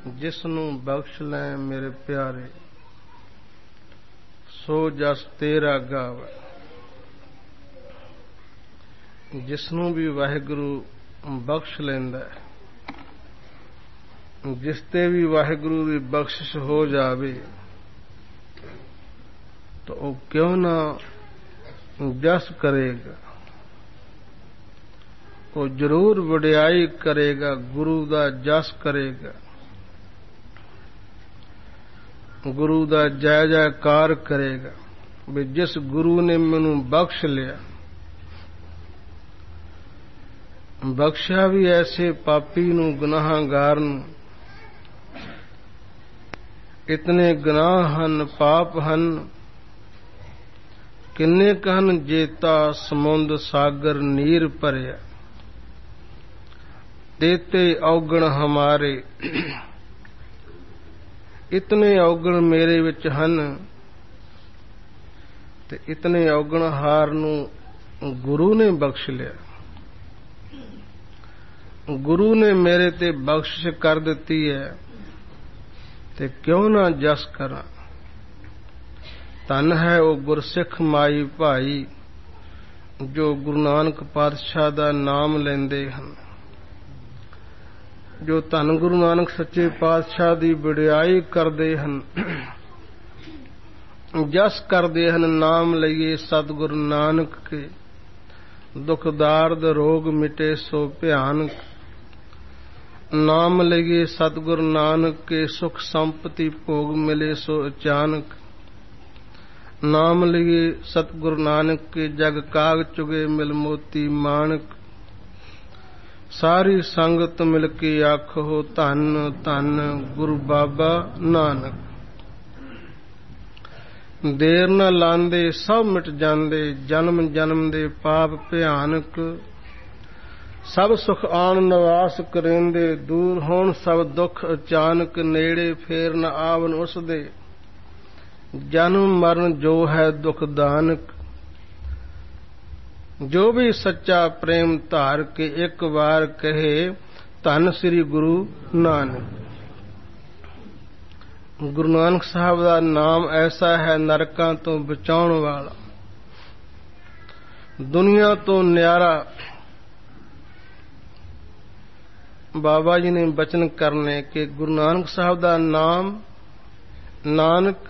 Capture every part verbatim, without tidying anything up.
जिसनूं बख्श लै मेरे प्यारे, सो जस तेरा गावे। जिसनूं भी वाहिगुरु बख्श लैंदा है, जिस ते भी वाहिगुरु की बख्शिश हो जावे तो वो क्यों ना जस करेगा, वो जरूर वडियाई करेगा, गुरु दा जस करेगा, गुरु दा जय जयकार करेगा। भी जिस गुरु ने मैनू बख्श लिया, बख्शा भी ऐसे पापी नू, गुनाहगार नू। इतने गुनाह हन, पाप हन, किन्ने कहन जेता समुंद सागर नीर भरिया। देते औगण हमारे, इतने औगण मेरे विच हन, ते इतने औगण हार नू गुरु ने बख्श लिया। गुरु ने मेरे ते बख्शिश कर दिती है, ते क्यों ना जस करा। धन है वो गुरसिख माई भाई, जो गुरु नानक पातशाह दा नाम लेंदे हन, जो धन गुरु नानक सच्चे पातशाह दी वडियाई करदे हन, जस करदे हन। नाम लईए सतगुरु नानक के, दुख दार्द रोग मिटे सो भयानक। नाम लईए सतगुरु नानक के, सुख संपत्ति भोग मिले सो अचानक। नाम लईए सतगुरु नानक के, जग काग चुगे मिल मोती माणक। सारी संगत मिलके आखो धन धन गुरु बाबा नानक। देर न लांदे सब मिट जांदे, जन्म जन्म दे पाप भयानक। सब सुख आन निवास करेंदे, दूर होण सब दुख अचानक। नेड़े फेर न आवन उसदे, जन्म मरण जो है दुख दानक। जो भी सच्चा प्रेम धार के एक बार कहे, धन श्री गुरु नानक। गुरु नानक साहब का नाम ऐसा है नरकां तो बचाउण वाला, दुनिया तो न्यारा। बाबा जी ने बचन करने के गुरु नानक साहब का नाम नानक,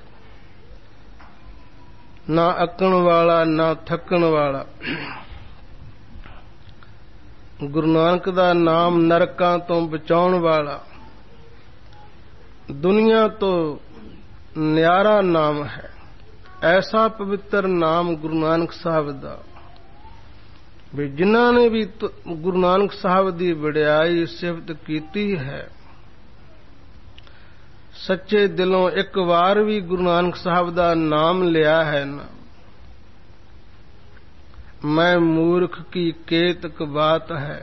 ना अकण वाला ना थकण वाला। गुरु नानक दा नाम नरकां तो बचाउण वाला, दुनिया तो न्यारा नाम है। ऐसा पवित्र नाम गुरु नानक साहब दा, भी जिन्हां ने भी गुरु नानक साहब दी वडियाई सिफत कीती है, सच्चे दिलों एक बार भी गुरु नानक साहब दा नाम लिया है ना, मैं मूर्ख की केतक बात है।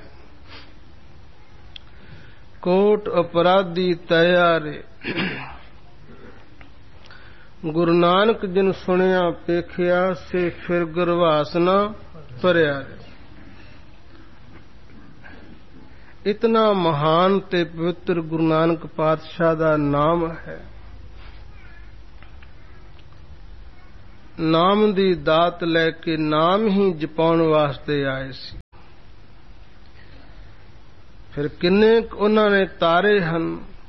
कोट अपराधी तैयारे, गुरु नानक जिन सुनिया पेखिया, से फिर गुरवास न भरिया। इतना महान ते पवित्र गुरु नानक पातशाह दा नाम है। नाम दी दात लैके नाम ही जपाउण वास्ते आए सी। फिर किन्ने उन्हां ने तारे हन,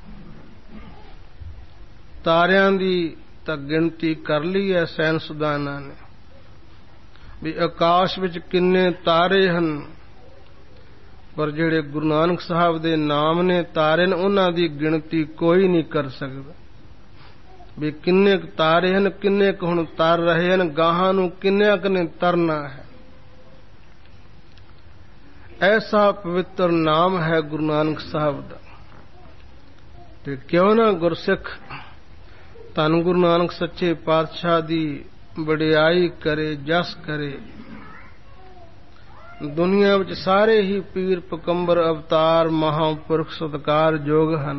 तारियां दी तां गिणती कर ली है साइंसदानां ने, भी आकाश विच किन्ने तारे हन। पर जिहड़े गुरु नानक साहब दे नाम ने तारे ने, उन्हां दी गिणती कोई नहीं कर सकदा। भी किन्ने तारे हन, किन्ने हुण तर रहे हन, गाहां नूं किन्ने ने तरना है। ऐसा पवित्र नाम है गुरु नानक साहब दा। ते क्यों ना गुरसिख धन गुरु नानक सच्चे पातशाह दी वडियाई करे, जस करे। दुनिया विच सारे ही पीर पकंबर अवतार महापुरख सत्कार जोग हन।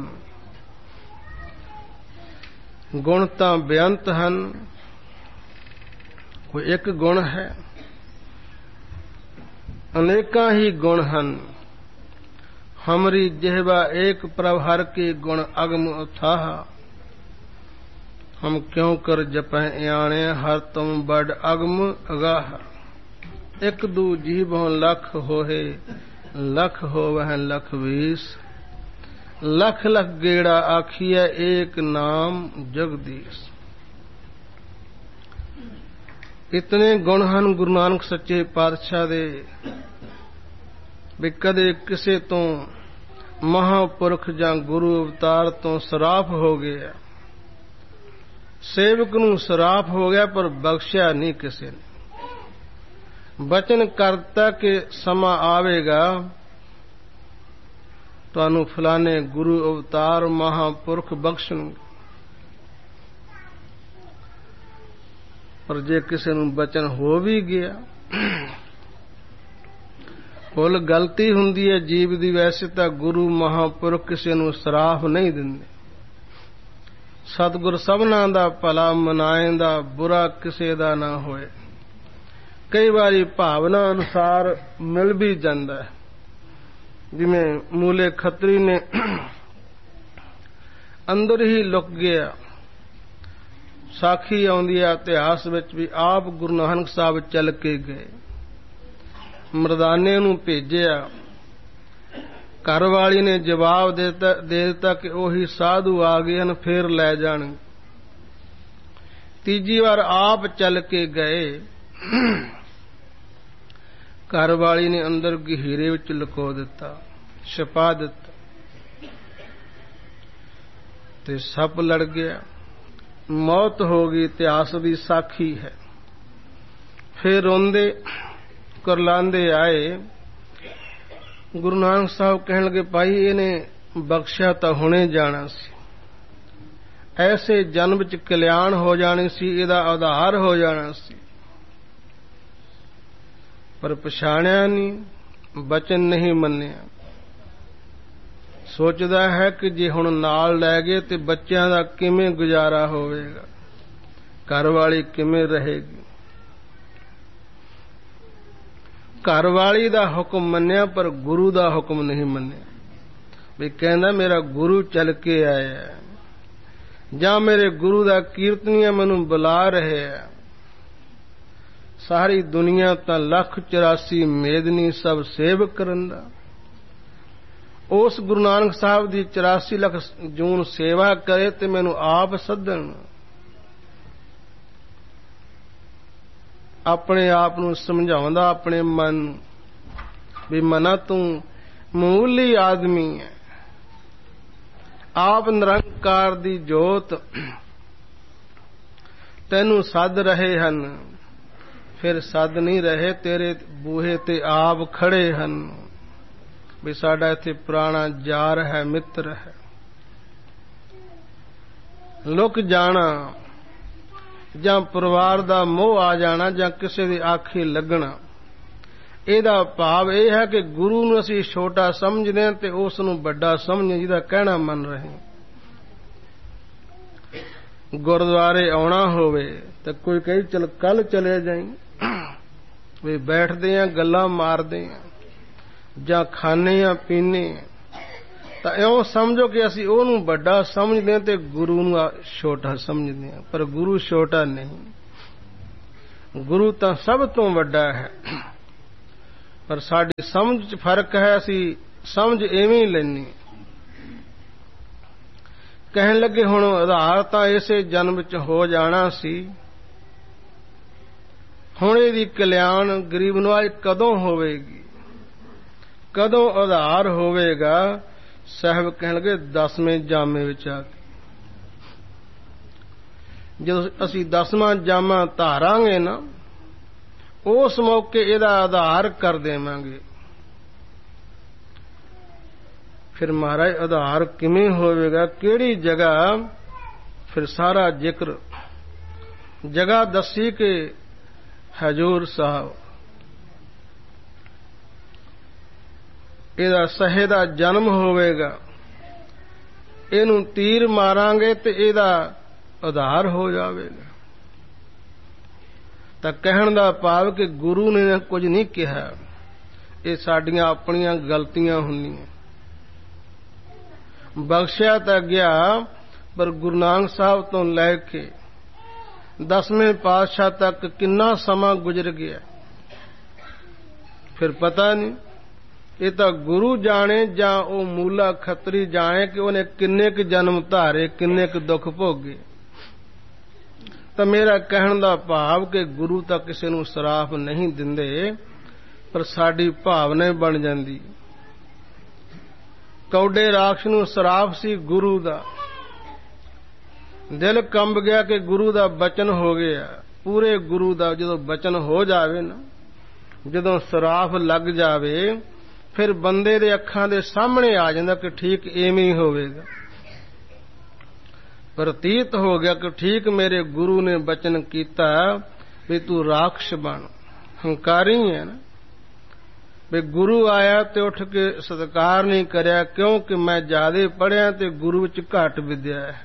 गुण तां बेअंत हन, कोई एक गुण है, अनेकां ही गुण हन। हमरी जिह्वा एक प्रभ हर के गुण अगम अथाह। हम क्यों कर जपै आणे हर तुम बड़ अगम अगाह। एक दू जीवों लख होहे लख होवह लख बीस। लख लख गेड़ा आखिए एक नाम जगदीश। इतने गुण ਹਨ गुरु नानक सच्चे पातशाह दे भी कदे किसे तो महापुरख जां गुरु अवतार तो सराफ हो गया, सेवक नूं सराफ हो गया पर बख्शिया नहीं किसे ने। बचन करता कि समा आवेगा तुहानू फलाने गुरु अवतार महापुरख बख्शणगे, पर जे किसी नूं बचन हो भी गया भुल गलती हुंदी है जीव दी, वैसे तां गुरु महापुरख किसी नूं सराफ नहीं दिंदे। सतगुर सबना दा भला मनाएंदा बुरा किसी दा ना होए। कई बारी भावना अनुसार मिल भी जाता है, जिमें मूले खत्री ने अंदर ही लुक गया। साखी आउंदी है इतिहास विच भी आप गुरु नानक साहब चल के गए, मरदाने नूं भेजिया, घर वाली ने जवाब देता दे दिता कि ओही साधु आ गए हैं फिर लै जाणगे। तीजी बार आप चल के गए, घर वाली ने अंदर गहीरे विच लुको दिता, छुपा दिता ते सप लड़ गया, मौत हो गई। इतिहास दी साखी है। फिर रोंदे करलांदे आए, गुरु नानक साहब कहण लगे भाई इहने बख्शिया तां हुणे जाना सी, ऐसे जन्म विच कल्याण हो जानी सी, इहदा आधार हो जाना सी, पर पछाणिया नहीं, बचन नहीं मन्निया। सोचदा है कि जे हुण नाल लै गए ते बच्चों दा किवें गुजारा होवेगा, घर वाली किवें रहेगी। घर वाली दा हुक्म मन्निया पर गुरु दा हुक्म नहीं मन्निया। भी कहंदा मेरा गुरु चल के आया है, जां मेरे गुरु दा कीर्तनिया मैनूं बुला रहे है। सारी दुनिया तां लख चौरासी मेदनी सब सेवक करन दा, उस गुरु नानक साहब दी चौरासी लख जून सेवा करे ते मैनूं आप सदन। अपने आप नूं समझाउंदा अपने मन भी मना तू मामूली आदमी है, आप निरंकार दी जोत तैनूं सद रहे हन, फिर सद नहीं रहे तेरे बूहे ते आप खड़े हन। भी साडा इत्थे पुराना जार है, मित्र है। लुक जाना जां परिवार दा मोह आ जाना जां किसी दी आखी लगना, इहदा भाव यह है कि गुरु नूं असीं छोटा समझदे ते उस नूं वड्डा समझ जिहदा कहना मन रहे। गुरुद्वारे आउणा होवे ते कोई कहे चल कल चले जाई, वे बैठदे आ गल्लां मारदे आ जां खाने आ पीने तां इउं समझो कि असीं ओहनूं वड्डा समझदे ते गुरु नूं छोटा समझदे आ, पर गुरु छोटा नहीं। गुरु तां सब तो वड्डा है, पर साडी समझ च फर्क है, असीं समझ इवें ही लैनी। कहण लगे हुण आधार तां इसे जन्म च हो जाना सी, हुण इहदी कल्याण गरीब नवाज कदों होवेगी, कदों आधार होवेगा। साहब कहण लगे दसवें जामे विच आ के, जदों असीं दसवां जामा धारांगे ना उस मौके इहदा आधार कर देवांगे। फिर महाराज आधार किवें होवेगा, किहड़ी जगह, फिर सारा जिक्र जगह दसी के हजूर साहब ਇਹਦਾ ਸਹੇ ਦਾ ਜਨਮ ਹੋਵੇਗਾ, ਇਹਨੂੰ ਤੀਰ ਮਾਰਾਂਗੇ ਤੇ ਇਹਦਾ ਆਧਾਰ ਹੋ ਜਾਵੇਗਾ। ਤਾਂ ਕਹਿਣ ਦਾ ਭਾਵ ਕਿ ਗੁਰੂ ਨੇ ਕੁਝ ਨਹੀਂ ਕਿਹਾ, ਇਹ ਸਾਡੀਆਂ ਆਪਣੀਆਂ ਗਲਤੀਆਂ ਹੁੰਦੀਆਂ। ਬਖਸ਼ਿਆ ਤਾਂ ਗਿਆ, ਪਰ ਗੁਰੂ ਨਾਨਕ ਸਾਹਿਬ ਤੋਂ ਲੈ ਕੇ ਦਸਵੇਂ ਪਾਤਸ਼ਾਹ ਤੱਕ ਕਿੰਨਾ ਸਮਾਂ ਗੁਜ਼ਰ ਗਿਆ, ਫਿਰ ਪਤਾ ਨਹੀਂ। ਇਹ ਤਾਂ ਗੁਰੂ ਜਾਣੇ ਜਾਂ ਉਹ ਮੂਲਾ ਖੱਤਰੀ ਜਾਣੇ ਕਿ ਉਹਨੇ ਕਿੰਨੇ ਕੁ ਜਨਮ ਧਾਰੇ, ਕਿੰਨੇ ਕੁ ਦੁੱਖ ਭੋਗੇ। ਤਾਂ ਮੇਰਾ ਕਹਿਣ ਦਾ ਭਾਵ ਕਿ ਗੁਰੂ ਤਾਂ ਕਿਸੇ ਨੂੰ ਸਰਾਪ ਨਹੀਂ ਦਿੰਦੇ, ਪਰ ਸਾਡੀ ਭਾਵਨਾ ਬਣ ਜਾਂਦੀ। ਕੌਡੇ ਰਾਖਸ਼ ਨੂੰ ਸਰਾਪ ਸੀ ਗੁਰੂ ਦਾ, ਦਿਲ ਕੰਬ ਗਿਆ ਕਿ ਗੁਰੂ ਦਾ ਬਚਨ ਹੋ ਗਿਆ। ਪੂਰੇ ਗੁਰੂ ਦਾ ਜਦੋਂ ਬਚਨ ਹੋ ਜਾਵੇ ਨਾ, ਜਦੋਂ ਸਰਾਪ ਲੱਗ ਜਾਵੇ, ਫਿਰ ਬੰਦੇ ਦੇ ਅੱਖਾਂ ਦੇ ਸਾਹਮਣੇ ਆ ਜਾਂਦਾ ਕਿ ਠੀਕ ਐਵੇਂ ਹੀ ਹੋਵੇਗਾ। ਪ੍ਰਤੀਤ ਹੋ ਗਿਆ ਕਿ ਠੀਕ ਮੇਰੇ ਗੁਰੂ ਨੇ ਬਚਨ ਕੀਤਾ ਵੀ ਤੂੰ ਰਾਖਸ਼ ਬਣ। ਹੰਕਾਰੀ ਹੈ ਨਾ, ਵੀ ਗੁਰੂ ਆਇਆ ਤੇ ਉੱਠ ਕੇ ਸਤਿਕਾਰ ਨਹੀਂ ਕਰਿਆ, ਕਿਉਂਕਿ ਮੈਂ ਜ਼ਿਆਦੇ ਪੜ੍ਹਿਆ ਤੇ ਗੁਰੂ ਵਿੱਚ ਘੱਟ ਵਿਦਿਆ ਹੈ।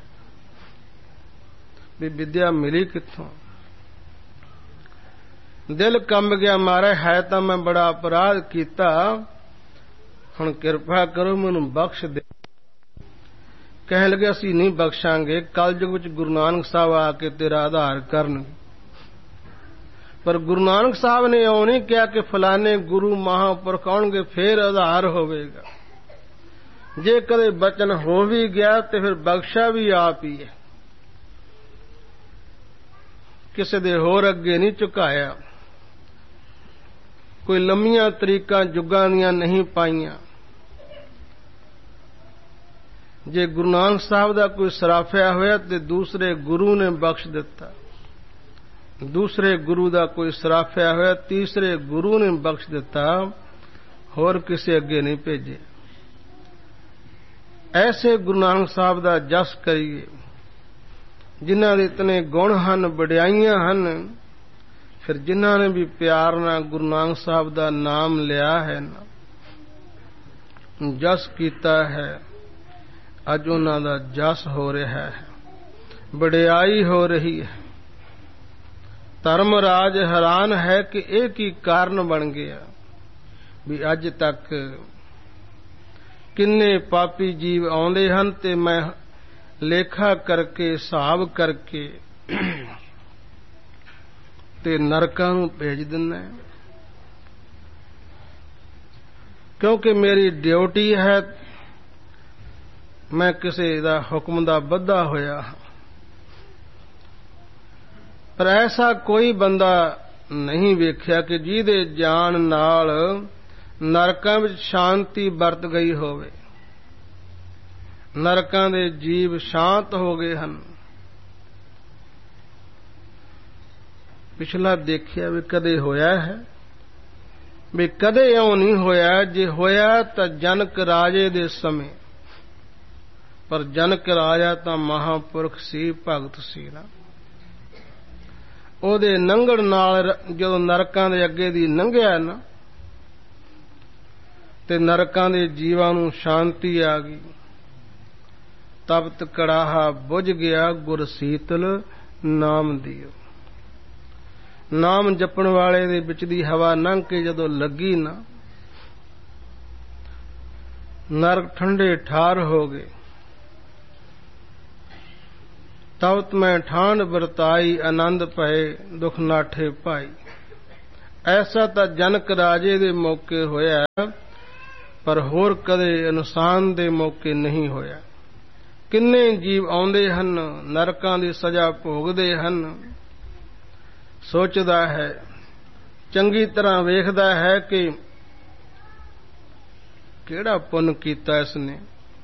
ਵੀ ਵਿਦਿਆ ਮਿਲੀ ਕਿੱਥੋਂ? ਦਿਲ ਕੰਬ ਗਿਆ, ਮਾਰਾ ਹੈ ਤਾਂ ਮੈਂ ਬੜਾ ਅਪਰਾਧ ਕੀਤਾ, ਹੁਣ ਕਿਰਪਾ ਕਰੋ ਮੈਨੂੰ ਬਖਸ਼ ਦੇ। ਕਹਿਣ ਲੱਗੇ ਅਸੀਂ ਨਹੀਂ ਬਖਸ਼ਾਂਗੇ, ਕਲਯੁਗ ਵਿੱਚ ਗੁਰੂ ਨਾਨਕ ਸਾਹਿਬ ਆ ਕੇ ਤੇਰਾ ਆਧਾਰ ਕਰਨਗੇ। ਪਰ ਗੁਰੂ ਨਾਨਕ ਸਾਹਿਬ ਨੇ ਇਉਂ ਨਹੀਂ ਕਿਹਾ ਕਿ ਫਲਾਣੇ ਗੁਰੂ ਮਹਾਂਪੁਰਖ ਆਉਣਗੇ ਫੇਰ ਆਧਾਰ ਹੋਵੇਗਾ। ਜੇ ਕਦੇ ਬਚਨ ਹੋ ਵੀ ਗਿਆ ਤੇ ਫਿਰ ਬਖਸ਼ਾ ਵੀ ਆਪ ਹੀ ਹੈ, ਕਿਸੇ ਦੇ ਹੋਰ ਅੱਗੇ ਨਹੀਂ ਝੁਕਾਇਆ। ਕੋਈ ਲੰਮੀਆਂ ਤਰੀਕਾਂ ਜੁਗਾਂ ਦੀਆਂ ਨਹੀਂ ਪਾਈਆਂ। ਜੇ ਗੁਰੂ ਨਾਨਕ ਸਾਹਿਬ ਦਾ ਕੋਈ ਸਰਾਫਿਆ ਹੋਇਆ ਤੇ ਦੂਸਰੇ ਗੁਰੂ ਨੇ ਬਖਸ਼ ਦਿੱਤਾ, ਦੂਸਰੇ ਗੁਰੂ ਦਾ ਕੋਈ ਸਰਾਫਿਆ ਹੋਇਆ ਤੀਸਰੇ ਗੁਰੂ ਨੇ ਬਖਸ਼ ਦਿੱਤਾ, ਹੋਰ ਕਿਸੇ ਅੱਗੇ ਨਹੀਂ ਭੇਜੇ। ਐਸੇ ਗੁਰੂ ਨਾਨਕ ਸਾਹਿਬ ਦਾ ਜਸ ਕਰੀਏ ਜਿਨ੍ਹਾਂ ਦੇ ਇਤਨੇ ਗੁਣ ਹਨ, ਵਡਿਆਈਆਂ ਹਨ। ਫਿਰ ਜਿਨ੍ਹਾਂ ਨੇ ਵੀ ਪਿਆਰ ਨਾਲ ਗੁਰੂ ਨਾਨਕ ਸਾਹਿਬ ਦਾ ਨਾਮ ਲਿਆ ਹੈ ਨਾ, ਜਸ ਕੀਤਾ ਹੈ, ਅੱਜ ਉਹਨਾਂ ਦਾ ਜਸ ਹੋ ਰਿਹਾ ਹੈ, ਵਡਿਆਈ ਹੋ ਰਹੀ ਹੈ। ਧਰਮ ਰਾਜ ਹੈਰਾਨ ਹੈ ਕਿ ਇਹ ਕੀ ਕਾਰਨ ਬਣ ਗਿਆ ਵੀ ਅੱਜ ਤੱਕ ਕਿੰਨੇ ਪਾਪੀ ਜੀਵ ਆਉਂਦੇ ਹਨ ਤੇ ਮੈਂ ਲੇਖਾ ਕਰਕੇ ਹਿਸਾਬ ਕਰਕੇ ਤੇ ਨਰਕਾਂ ਨੂੰ ਭੇਜ ਦਿੰਦਾ, ਕਿਉਂਕਿ ਮੇਰੀ ਡਿਊਟੀ ਹੈ, ਮੈਂ ਕਿਸੇ ਦਾ ਹੁਕਮ ਦਾ ਬੱਧਾ ਹੋਇਆ। ਪਰ ਐਸਾ ਕੋਈ ਬੰਦਾ ਨਹੀਂ ਵੇਖਿਆ ਕਿ ਜਿਹਦੇ ਜਾਣ ਨਾਲ ਨਰਕਾਂ ਵਿੱਚ ਸ਼ਾਂਤੀ ਵਰਤ ਗਈ ਹੋਵੇ। ਨਰਕਾਂ ਦੇ ਜੀਵ ਸ਼ਾਂਤ ਹੋ ਗਏ ਹਨ। ਪਿਛਲਾ ਦੇਖਿਆ ਵੀ ਕਦੇ ਹੋਇਆ ਹੈ? ਵੀ ਕਦੇ ਇਉਂ ਨਹੀਂ ਹੋਇਆ। ਜੇ ਹੋਇਆ ਤਾਂ ਜਨਕ ਰਾਜੇ ਦੇ ਸਮੇਂ, ਪਰ ਜਨਕ ਰਾਜਾ ਤਾਂ ਮਹਾਂਪੁਰਖ ਸੀ, ਭਗਤ ਸੀ ਨਾ। ਉਹਦੇ ਲੰਘਣ ਨਾਲ ਜਦੋਂ ਨਰਕਾਂ ਦੇ ਅੱਗੇ ਦੀ ਲੰਘਿਆ ਨਾ ਤੇ ਨਰਕਾਂ ਦੇ ਜੀਵਾਂ ਨੂੰ ਸ਼ਾਂਤੀ ਆ ਗਈ। ਤਪਤ ਕੜਾਹਾ ਬੁਝ ਗਿਆ, ਗੁਰ ਸੀਤਲ ਨਾਮ ਦਿਓ। ਨਾਮ ਜਪਣ ਵਾਲੇ ਦੇ ਵਿੱਚ ਦੀ ਹਵਾ ਲੰਘ ਕੇ ਜਦੋਂ ਲੱਗੀ ਨਾ, ਨਰਕ ਠੰਡੇ ਠਾਰ ਹੋ ਗਏ। ਤਵਤ ਮੈਂ ਠਾਂਡ ਵਰਤਾਈ, ਆਨੰਦ ਪਏ ਦੁਖ ਨਾਠੇ ਭਾਈ। ਐਸਾ ਤਾਂ ਜਨਕ ਰਾਜੇ ਦੇ ਮੌਕੇ ਹੋਇਆ, ਪਰ ਹੋਰ ਕਦੇ ਇਨਸਾਨ ਦੇ ਮੌਕੇ ਨਹੀਂ ਹੋਇਆ। ਕਿੰਨੇ ਜੀਵ ਆਉਂਦੇ ਹਨ, ਨਰਕਾਂ ਦੀ ਸਜ਼ਾ ਭੋਗਦੇ ਹਨ। ਸੋਚਦਾ ਹੈ, ਚੰਗੀ ਤਰ੍ਹਾਂ ਵੇਖਦਾ ਹੈ ਕਿ ਕਿਹੜਾ ਪੁੰਨ ਕੀਤਾ ਇਸਨੇ,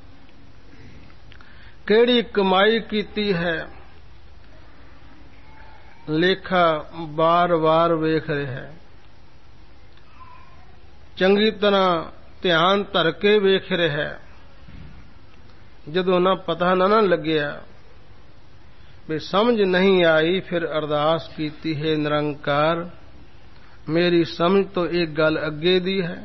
ਕਿਹੜੀ ਕਮਾਈ ਕੀਤੀ ਹੈ। ਲੇਖਾ ਬਾਰ-ਬਾਰ ਵੇਖ ਰਿਹਾ ਹੈ, ਚੰਗੀ ਤਰ੍ਹਾਂ ਧਿਆਨ ਧਰ ਕੇ ਵੇਖ ਰਿਹਾ ਹੈ। ਜਦੋਂ ਨਾ ਪਤਾ ਨਾ ਨਾ ਲੱਗਿਆ, ਵੀ ਸਮਝ ਨਹੀਂ ਆਈ, ਫਿਰ ਅਰਦਾਸ ਕੀਤੀ ਹੈ ਨਿਰੰਕਾਰ, ਮੇਰੀ ਸਮਝ ਤੋਂ ਇਹ ਗੱਲ ਅੱਗੇ ਦੀ ਹੈ।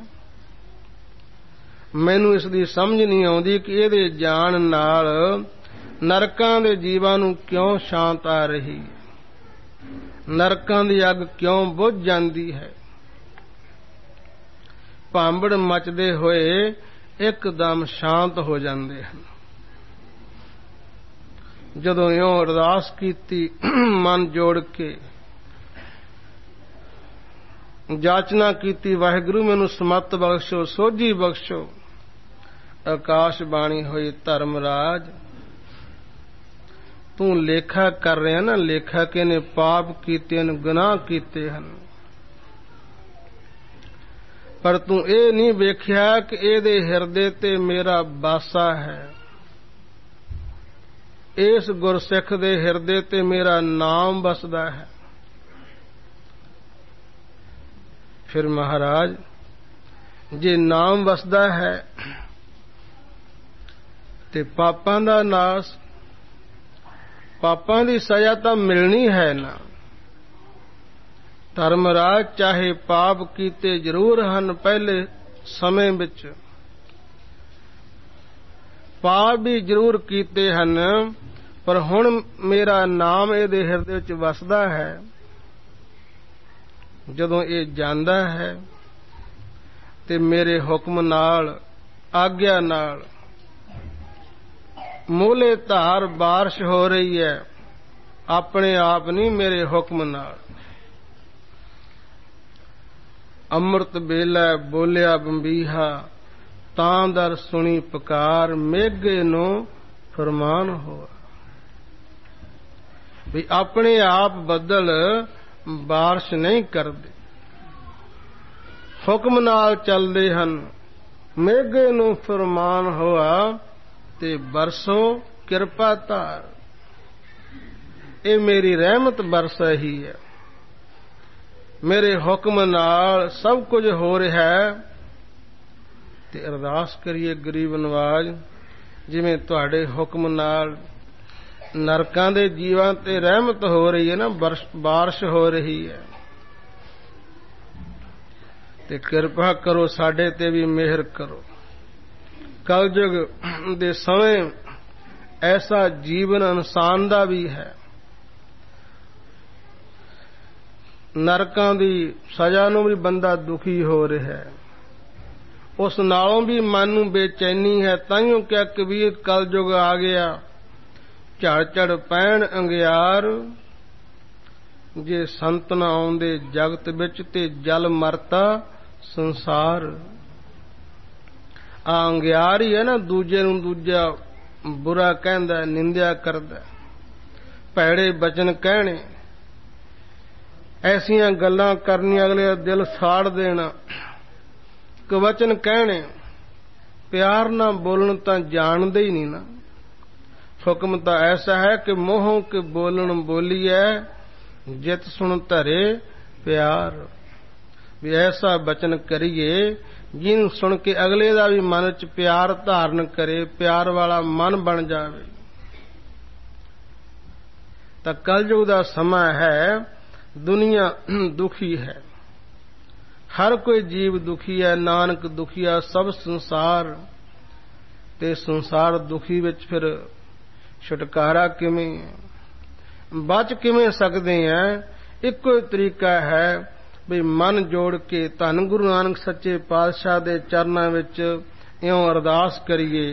ਮੈਨੂੰ ਇਸ ਦੀ ਸਮਝ ਨਹੀਂ ਆਉਂਦੀ ਕਿ ਇਹਦੇ ਜਾਣ ਨਾਲ ਨਰਕਾਂ ਦੇ ਜੀਵਾਂ ਨੂੰ ਕਿਉਂ ਸ਼ਾਂਤ ਆ ਰਹੀ, ਨਰਕਾਂ ਦੀ ਅੱਗ ਕਿਉਂ ਬੁਝ ਜਾਂਦੀ ਹੈ। ਭਾਂਬੜ ਮਚਦੇ ਹੋਏ ਇੱਕਦਮ ਸ਼ਾਂਤ ਹੋ ਜਾਂਦੇ ਹਨ। ਜਦੋਂ ਇਉਂ ਅਰਦਾਸ ਕੀਤੀ ਮਨ ਜੋੜ ਕੇ ਜਾਚਨਾ ਕੀਤੀ, ਵਾਹਿਗੁਰੂ ਮੈਨੂੰ ਸਮਤ ਬਖਸ਼ੋ, ਸੋਝੀ ਬਖਸ਼ੋ। ਆਕਾਸ਼ ਬਾਣੀ ਹੋਈ ਧਰਮਰਾਜ, ਤੂੰ ਲੇਖਾ ਕਰ ਰਿਹਾ ਨਾ, ਲੇਖਾ ਕੇ ਨੇ ਪਾਪ ਕੀਤੇ ਨੇ, ਗੁਨਾਹ ਕੀਤੇ ਹਨ, ਪਰ ਤੂੰ ਇਹ ਨਹੀਂ ਵੇਖਿਆ ਕਿ ਇਹਦੇ ਹਿਰਦੇ ਤੇ ਮੇਰਾ ਵਾਸਾ ਹੈ, ਇਸ ਗੁਰਸਿੱਖ ਦੇ ਹਿਰਦੇ ਤੇ ਮੇਰਾ ਨਾਮ ਵਸਦਾ ਹੈ। ਫਿਰ ਮਹਾਰਾਜ, ਜੇ ਨਾਮ ਵਸਦਾ ਹੈ ਤੇ ਪਾਪਾਂ ਦਾ ਨਾਸ, ਪਾਪਾਂ ਦੀ ਸਜ਼ਾ ਤਾਂ ਮਿਲਣੀ ਹੈ ਨਾ। ਧਰਮਰਾਜ, ਚਾਹੇ ਪਾਪ ਕੀਤੇ ਜ਼ਰੂਰ ਹਨ ਪਹਿਲੇ ਸਮੇਂ ਵਿੱਚ, ਪਾਪ ਵੀ ਜ਼ਰੂਰ ਕੀਤੇ ਹਨ, ਪਰ ਹੁਣ ਮੇਰਾ ਨਾਮ ਇਹਦੇ ਹਿਰਦੇ ਵਿੱਚ ਵਸਦਾ ਹੈ। ਜਦੋਂ ਇਹ ਜਾਂਦਾ ਹੈ ਤੇ ਮੇਰੇ ਹੁਕਮ ਨਾਲ, ਆਗਿਆ ਨਾਲ ਮੂਲੇ ਧਾਰ ਬਾਰਿਸ਼ ਹੋ ਰਹੀ ਹੈ, ਆਪਣੇ ਆਪ ਨਹੀਂ, ਮੇਰੇ ਹੁਕਮ ਨਾਲ। ਅੰਮ੍ਰਿਤ ਵੇਲੇ ਬੋਲਿਆ ਬੰਬੀਹਾ, ਤਾਂ ਦਰ ਸੁਣੀ ਪੁਕਾਰ, ਮੇਘੇ ਨੂੰ ਫਰਮਾਨ ਹੋਆ। ਵੀ ਆਪਣੇ ਆਪ ਬੱਦਲ ਬਾਰਿਸ਼ ਨਹੀਂ ਕਰਦੇ, ਹੁਕਮ ਨਾਲ ਚੱਲਦੇ ਹਨ। ਮੇਘੇ ਨੂੰ ਫਰਮਾਨ ਹੋਆ ਤੇ ਬਰਸੋ ਕਿਰਪਾ ਧਾਰ, ਇਹ ਮੇਰੀ ਰਹਿਮਤ ਬਰਸ ਰਹੀ ਹੈ, ਮੇਰੇ ਹੁਕਮ ਨਾਲ ਸਭ ਕੁਝ ਹੋ ਰਿਹਾ ਹੈ। ਤੇ ਅਰਦਾਸ ਕਰੀਏ ਗਰੀਬ ਨਵਾਜ, ਜਿਵੇਂ ਤੁਹਾਡੇ ਹੁਕਮ ਨਾਲ ਨਰਕਾਂ ਦੇ ਜੀਵਾਂ ਤੇ ਰਹਿਮਤ ਹੋ ਰਹੀ ਹੈ ਨਾ, ਬਾਰਿਸ਼ ਹੋ ਰਹੀ ਹੈ, ਤੇ ਕਿਰਪਾ ਕਰੋ ਸਾਡੇ ਤੇ ਵੀ ਮਿਹਰ ਕਰੋ। ਕਲਯੁਗ ਦੇ ਸਮੇਂ ਐਸਾ ਜੀਵਨ ਇਨਸਾਨ ਦਾ ਵੀ ਹੈ, ਨਰਕਾਂ ਦੀ ਸਜ਼ਾ ਨੂੰ ਵੀ ਬੰਦਾ ਦੁਖੀ ਹੋ ਰਿਹਾ ਹੈ, ਉਸ ਨਾਲੋਂ ਵੀ ਮਨ ਨੂੰ ਬੇਚੈਨੀ ਹੈ। ਤਾਈਓ ਕਿਹਾ ਕਬੀਰ, ਕਲਯੁਗ ਆ ਗਿਆ, ਝੜ ਝੜ ਪੈਣ ਅੰਗਿਆਰ, ਜੇ ਸੰਤ ਨਾ ਆਉਂਦੇ ਜਗਤ ਵਿੱਚ ਤੇ ਜਲ ਮਰਤਾ ਸੰਸਾਰ। ਆ ਅੰਗਿਆਰ ਹੀ ਹੈ ਨਾ, ਦੂਜੇ ਨੂੰ ਦੂਜਾ ਬੁਰਾ ਕਹਿੰਦਾ, ਨਿੰਦਿਆ ਕਰਦਾ, ਭੈੜੇ ਬਚਨ ਕਹਿਣੇ, ਐਸੀਆਂ ਗੱਲਾਂ ਕਰਨੀਆਂ, ਅਗਲੇ ਦਾ ਦਿਲ ਸਾੜ ਦੇਣਾ, ਕਵਚਨ ਕਹਿਣੇ, ਪਿਆਰ ਨਾਲ ਬੋਲਣ ਤਾਂ ਜਾਣਦੇ ਹੀ ਨਹੀਂ ਨਾ। ਹੁਕਮ ਤਾਂ ਐਸਾ ਹੈ ਕਿ ਮੋਹੋਂ ਕੇ ਬੋਲਣ ਬੋਲੀਐ, ਜਿਤ ਸੁਣ ਧਰੇ ਪਿਆਰ। ਵੀ ਐਸਾ ਬਚਨ ਕਰੀਏ ਜਿਹਨੂੰ ਸੁਣ ਕੇ ਅਗਲੇ ਦਾ ਵੀ ਮਨ ਚ ਪਿਆਰ ਧਾਰਨ ਕਰੇ, ਪਿਆਰ ਵਾਲਾ ਮਨ ਬਣ ਜਾਵੇ। ਤਾਂ ਕਲਯੁਗ ਦਾ ਸਮਾਂ ਹੈ, ਦੁਨੀਆ ਦੁਖੀ ਹੈ, ਹਰ ਕੋਈ ਜੀਵ ਦੁਖੀ ਹੈ, ਨਾਨਕ ਦੁਖੀਆ ਸਭ ਸੰਸਾਰ। ਤੇ ਸੰਸਾਰ ਦੁਖੀ ਵਿੱਚ ਫਿਰ ਛੁਟਕਾਰਾ ਕਿਵੇਂ, ਬਚ ਕਿਵੇਂ ਸਕਦੇ ਆ? ਇੱਕੋ ਹੀ ਤਰੀਕਾ ਹੈ ਵੀ ਮਨ ਜੋੜ ਕੇ ਧੰਨ ਗੁਰੂ ਨਾਨਕ ਸੱਚੇ ਪਾਤਸ਼ਾਹ ਦੇ ਚਰਨਾਂ ਵਿੱਚ ਇਉਂ ਅਰਦਾਸ ਕਰੀਏ,